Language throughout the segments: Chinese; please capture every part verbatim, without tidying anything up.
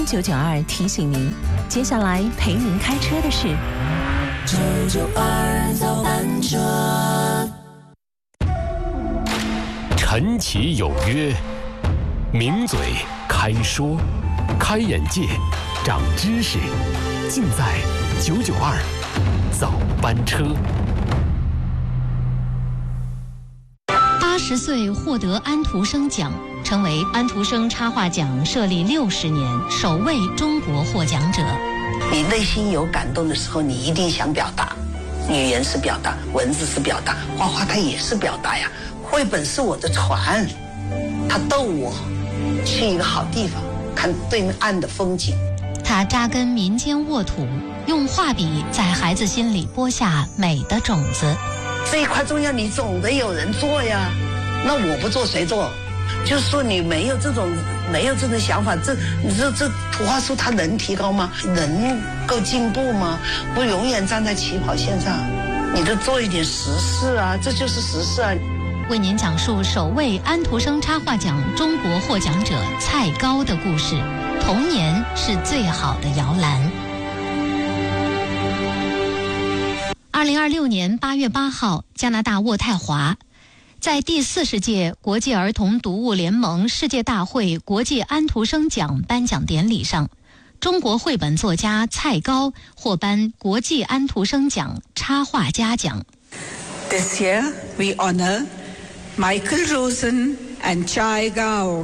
九九二提醒您，接下来陪您开车的是九九二早班车。 晨起有约，名嘴开说，开眼界，长知识，尽在九九二早班车。 八十岁获得安徒生奖，成为安徒生插画奖设立六十年首位中国获奖者。 你内心有感动的时候，你一定想表达，语言是表达，文字是表达，画画它也是表达呀。绘本是我的船，它逗我去一个好地方，看对面岸的风景。 他扎根民间沃土，用画笔在孩子心里播下美的种子。 这一块重要，你总得有人做呀，那我不做谁做？就是说你没有这种没有这种想法，这你这这图画书它能提高吗？能够进步吗？不永远站在起跑线上，你得做一点实事啊，这就是实事啊。 为您讲述首位安徒生插画奖中国获奖者蔡高的故事。童年是最好的摇篮。二零二六年八月八号，加拿大渥太华，在第四十届国际儿童读物联盟世界大会国际安徒生奖颁奖典礼上，中国绘本作家蔡高获颁国际安徒生奖插画家奖。 This year we honor Michael Rosen and Chai Gao。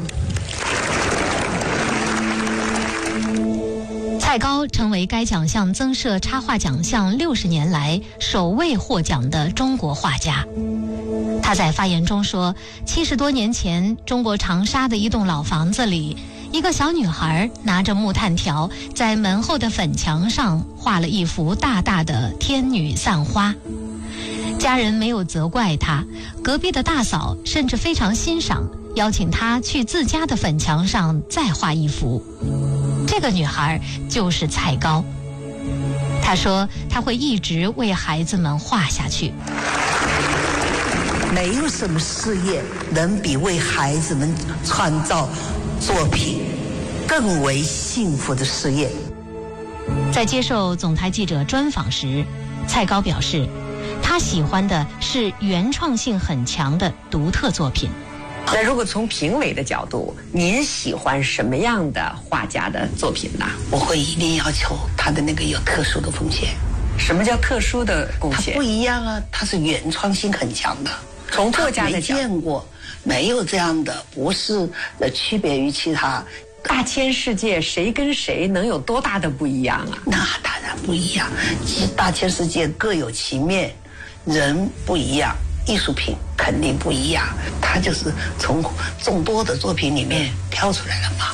蔡高成为该奖项增设插画奖项六十年来首位获奖的中国画家。他在发言中说，七十多年前，中国长沙的一栋老房子里，一个小女孩拿着木炭条，在门后的粉墙上画了一幅大大的天女散花。家人没有责怪她，隔壁的大嫂甚至非常欣赏，邀请她去自家的粉墙上再画一幅。这个女孩就是蔡高。她说，她会一直为孩子们画下去。 没有什么事业能比为孩子们创造作品更为幸福的事业。 在接受总台记者专访时，蔡高表示，他喜欢的是原创性很强的独特作品。 那如果从评委的角度，您喜欢什么样的画家的作品呢？ 我会一定要求他的那个有特殊的贡献。 什么叫特殊的贡献？ 他不一样啊，他是原创性很强的。 从作家的角度， 没见过，没有这样的，不是呃区别于其他。 大千世界，谁跟谁能有多大的不一样啊？ 那当然不一样，其大千世界各有其面，人不一样，艺术品肯定不一样。他就是从众多的作品里面挑出来了嘛。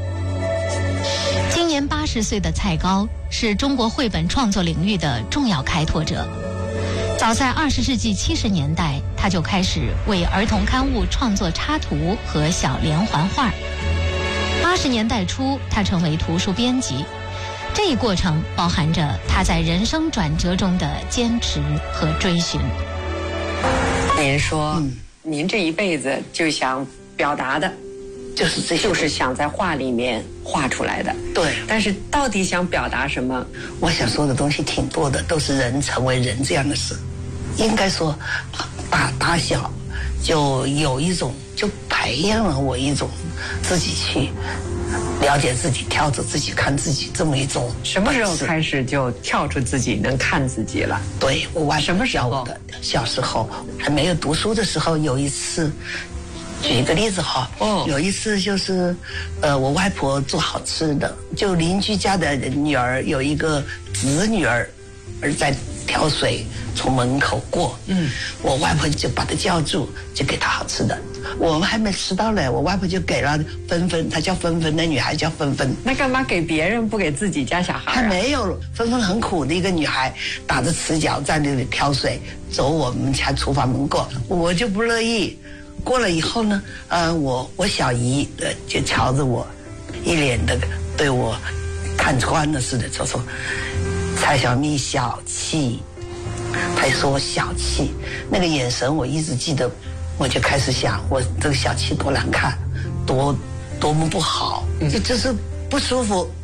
今年八十岁的蔡高是中国绘本创作领域的重要开拓者。早在二十世纪七十年代，他就开始为儿童刊物创作插图和小连环画。八十年代初，他成为图书编辑。这一过程包含着他在人生转折中的坚持和追寻。 您说， 嗯、 您这一辈子就想表达的， 就是这些， 就是想在画里面画出来的。 对， 但是到底想表达什么？ 我想说的东西挺多的，都是人成为人这样的事。应该说，大大小就有一种，就培养了我一种自己去了解自己、跳着自己看自己这么一种。 什么时候开始就跳出自己能看自己了？ 对，我外什么时候的？小时候还没有读书的时候，有一次。举一个例子哈， 哦， 有一次就是，呃，我外婆做好吃的，就邻居家的女儿有一个侄女儿，而在挑水从门口过， 嗯， 我外婆就把她叫住，就给她好吃的。我们还没吃到呢，我外婆就给了芬芬，她叫芬芬，那女孩叫芬芬。 那干嘛给别人不给自己家小孩啊？ 还没有，芬芬很苦的一个女孩，打着赤脚在那里挑水，走我们家厨房门过，我就不乐意。过了以后呢，呃，我我小姨呃就瞧着我，一脸的对我看穿了似的，就说蔡小蜜小气，她说我小气，那个眼神我一直记得，我就开始想我这个小气多难看，多多么不好，就就是不舒服，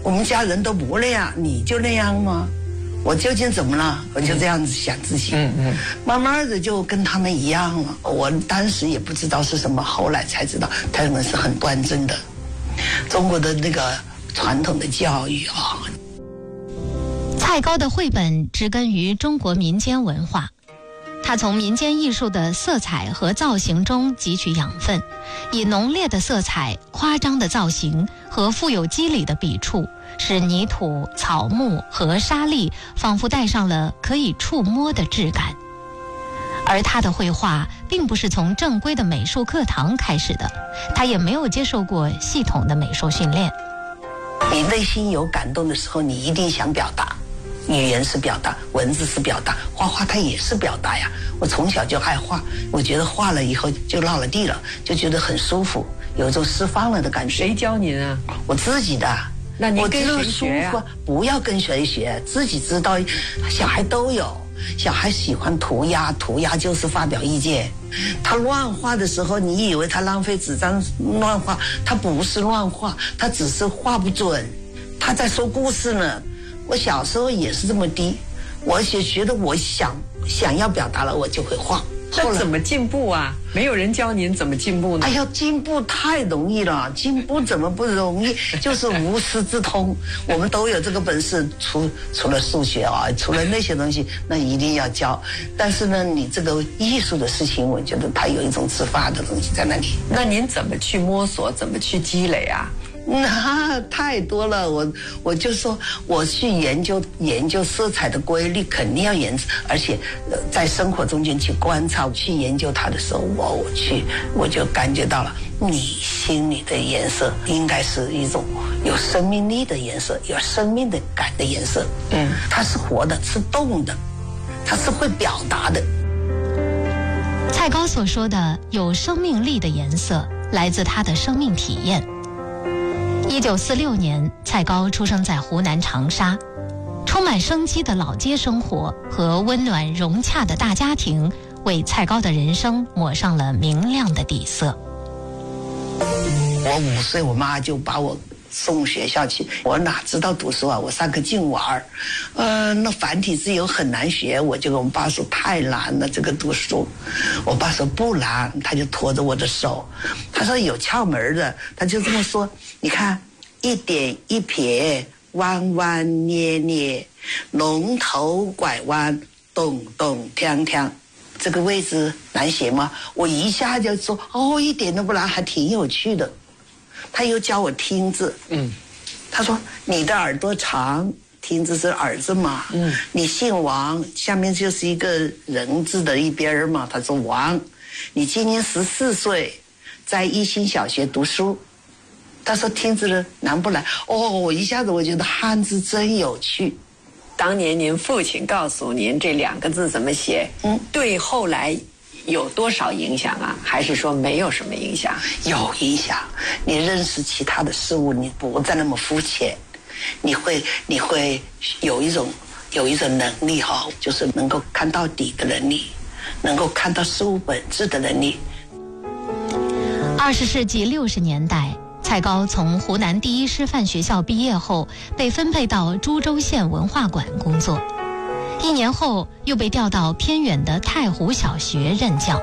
我们家人都不那样，你就那样吗？我究竟怎么了？我就这样子想自己，嗯嗯，慢慢的就跟他们一样了。我当时也不知道是什么，后来才知道他们是很端正的。中国的那个传统的教育啊。 蔡高的绘本植根于中国民间文化，他从民间艺术的色彩和造型中汲取养分，以浓烈的色彩、夸张的造型和富有肌理的笔触，使泥土、草木和沙砾仿佛带上了可以触摸的质感。而他的绘画并不是从正规的美术课堂开始的，他也没有接受过系统的美术训练。 你内心有感动的时候，你一定想表达。语言是表达，文字是表达，画画它也是表达呀。我从小就爱画，我觉得画了以后就落了地了，就觉得很舒服，有一种释放了的感觉。 谁教您啊？ 我自己的。 那你跟谁学呀？ 不要跟谁学，自己知道。小孩都有，小孩喜欢涂鸦，涂鸦就是发表意见。他乱画的时候，你以为他浪费纸张乱画，他不是乱画，他只是画不准，他在说故事呢。我小时候也是这么低，我也觉得我想想要表达了，我就会画。 那怎么进步啊？没有人教您怎么进步呢？ 哎呀，进步太容易了，进步怎么不容易？就是无师自通，我们都有这个本事。除除了数学啊，除了那些东西，那一定要教。但是呢，你这个艺术的事情，我觉得它有一种自发的东西在那里。 那您怎么去摸索？怎么去积累啊？ 那太多了，我我就说我去研究研究色彩的规律，肯定要研究，而且在生活中间去观察，去研究它的时候，我我去我就感觉到了，你心里的颜色应该是一种有生命力的颜色，有生命的感的颜色，嗯，它是活的，是动的，它是会表达的。 蔡高所说的有生命力的颜色，来自他的生命体验。一九四六年，蔡高出生在湖南长沙，充满生机的老街生活和温暖融洽的大家庭，为蔡高的人生抹上了明亮的底色。 我五岁，我妈就把我送学校去，我哪知道读书啊？我上课净玩，呃，那繁体字又很难学，我就跟我爸说太难了，这个读书。我爸说不难，他就拖着我的手，他说有窍门的，他就这么说，你看一点一撇，弯弯捏捏，龙头拐弯，咚咚锵锵。这个位置难写吗？我一下就说哦，一点都不难，还挺有趣的。他又教我听字，嗯，他说你的耳朵长，听字是耳字嘛，嗯，你姓王，下面就是一个人字的一边嘛，他说王，你今年十四岁，在一心小学读书，他说听字难不难？哦，我一下子我觉得汉字真有趣。 当年您父亲告诉您这两个字怎么写，嗯，对后来有多少影响啊？还是说没有什么影响？ 有影响，你认识其他的事物，你不再那么肤浅，你会你会有一种有一种能力哈、哦，就是能够看到底的能力，能够看到事物本质的能力。 二十世纪六十年代，蔡高从湖南第一师范学校毕业后，被分配到株洲县文化馆工作。一年后，又被调到偏远的太湖小学任教。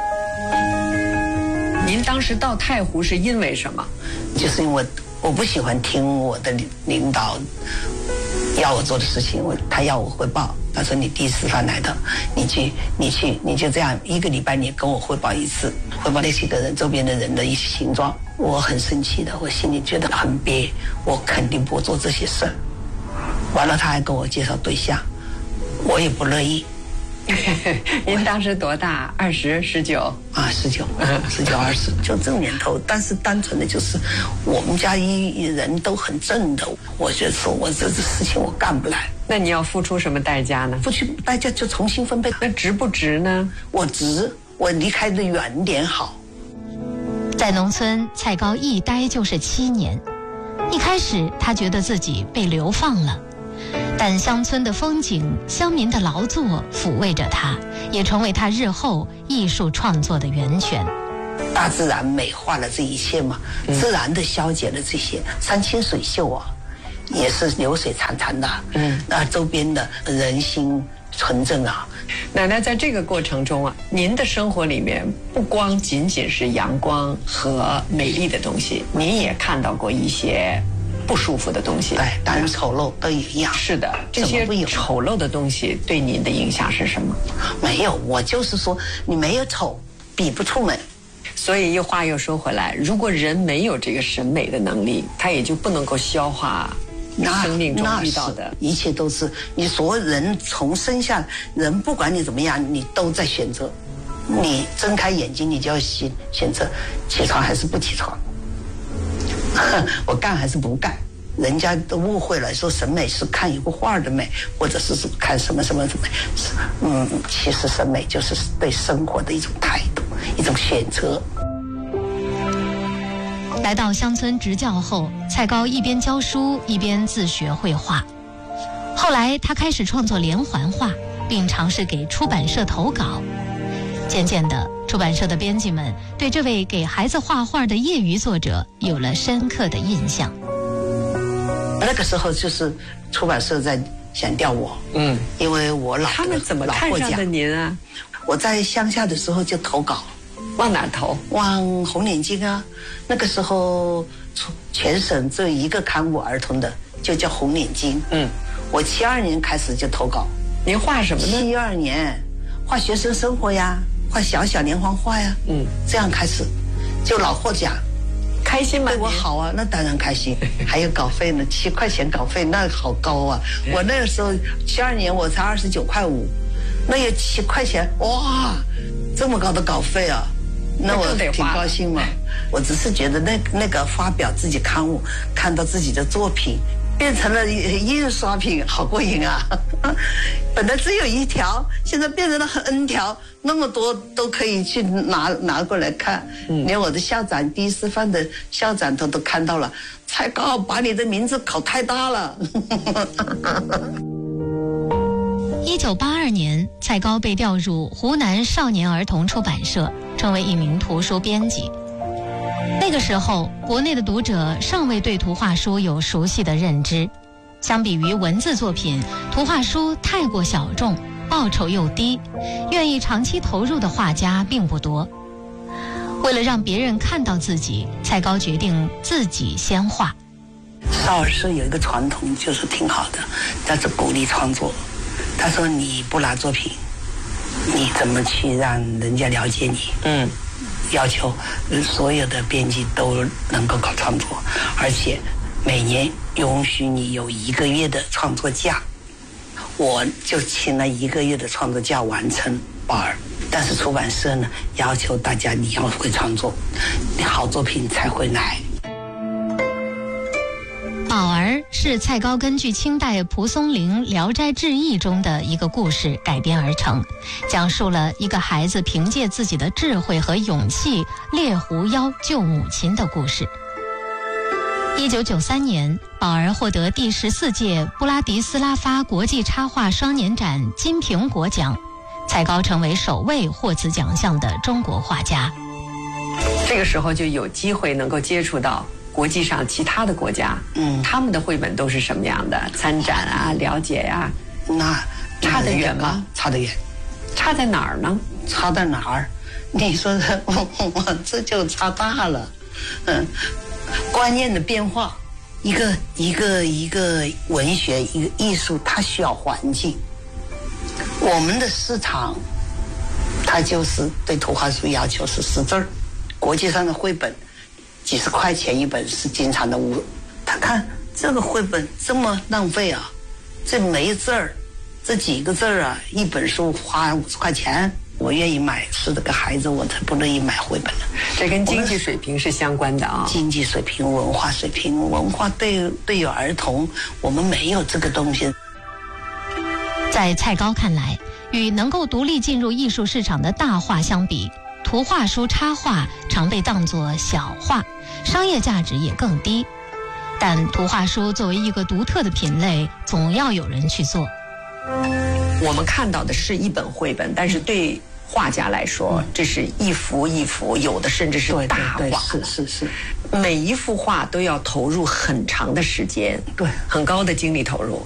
您当时到太湖是因为什么？ 就是因为我不喜欢听我的领导要我做的事情，我他要我汇报，他说你第一师范来的，你去你去你就这样一个礼拜你跟我汇报一次，汇报那几个人周边的人的一些形状。我很生气的，我心里觉得很憋，我肯定不做这些事儿。完了他还跟我介绍对象，我也不乐意。 您当时多大？二十、十九啊，十九、十九、二十，就这年头。但是单纯的就是我们家一人都很正的，我觉得说我这这事情我干不来。 那你要付出什么代价呢？ 付出代价就重新分配。 那值不值呢？ 我值，我离开的远点好。 在农村，蔡高一待就是七年。一开始，他觉得自己被流放了。但乡村的风景、乡民的劳作抚慰着他，也成为他日后艺术创作的源泉。 大自然美化了这一切嘛，自然的消解了这些山清水秀啊， 也是流水潺潺的，嗯，那周边的人心纯正啊。 奶奶在这个过程中啊，您的生活里面不光仅仅是阳光和美丽的东西，您也看到过一些不舒服的东西。 对，当然丑陋都一样。 是的，这些丑陋的东西对您的影响是什么？ 没有，我就是说，你没有丑，比不出美。 所以又话又说回来，如果人没有这个审美的能力，他也就不能够消化生命中遇到的一切，都是你所有人从生下人，不管你怎么样，你都在选择。你睁开眼睛，你就要选选择起床还是不起床，我干还是不干。人家都误会了，说审美是看一幅画的美，或者是看什么什么什么。嗯，其实审美就是对生活的一种态度，一种选择。 来到乡村执教后，蔡高一边教书一边自学绘画。后来他开始创作连环画，并尝试给出版社投稿。渐渐的，出版社的编辑们对这位给孩子画画的业余作者有了深刻的印象。 那个时候就是出版社在想调我，嗯，因为我老他们怎么看上的您啊？ 我在乡下的时候就投稿， 往哪投？ 往红领巾啊。那个时候全省只有一个刊物儿童的，就叫红领巾。嗯，我七二年开始就投稿。 您画什么呢？ 七二年画学生生活呀，画小小连环画呀。嗯，这样开始就老获奖。 开心吗？ 对我好啊，那当然开心。还有稿费呢，七块钱稿费，那好高啊！我那个时候七二年我才二十九块五，那有七块钱，哇，这么高的稿费啊！那我挺高兴嘛。我只是觉得那那个发表自己刊物，看到自己的作品变成了印刷品，好过瘾啊！本来只有一条，现在变成了 N 条，那么多都可以去拿拿过来看。嗯、连我的校长第一师范的校长他都看到了，蔡高把你的名字搞太大了。 一九八二年，蔡高被调入湖南少年儿童出版社，成为一名图书编辑。那个时候，国内的读者尚未对图画书有熟悉的认知。相比于文字作品，图画书太过小众，报酬又低，愿意长期投入的画家并不多。为了让别人看到自己，蔡高决定自己先画。 少儿社有一个传统，就是挺好的，但是鼓励创作。他说你不拿作品，你怎么去让人家了解你？嗯，要求所有的编辑都能够搞创作，而且每年允许你有一个月的创作假。我就请了一个月的创作假完成宝儿，但是出版社呢要求大家你要会创作，你好作品才会来。 宝儿是蔡高根据清代蒲松龄《聊斋志异》中的一个故事改编而成，讲述了一个孩子凭借自己的智慧和勇气猎狐妖救母亲的故事。一九九三年，宝儿获得第十四届布拉迪斯拉发国际插画双年展金苹果奖，蔡高成为首位获此奖项的中国画家。 这个时候就有机会能够接触到国际上其他的国家，嗯，他们的绘本都是什么样的？参展啊，了解呀、啊， 那差得远吗？ 差得远。 差在哪儿呢？ 差在哪儿？你说的，我我这就差大了。嗯，观念的变化，一个一个一个文学，一个艺术，它需要环境。我们的市场，它就是对图画书要求是识字儿，国际上的绘本。几十块钱一本是经常的误，他看这个绘本这么浪费啊，这没字儿，这几个字儿啊，一本书花五十块钱，我愿意买，是这个孩子我才不乐意买绘本了。 这跟经济水平是相关的啊， 经济水平、文化水平，文化对对于儿童，我们没有这个东西。 在蔡高看来，与能够独立进入艺术市场的大画相比，图画书插画常被当作小画，商业价值也更低。但图画书作为一个独特的品类，总要有人去做。 我们看到的是一本绘本，但是对画家来说，这是一幅一幅，有的甚至是大画， 是是是， 每一幅画都要投入很长的时间， 对， 很高的精力投入。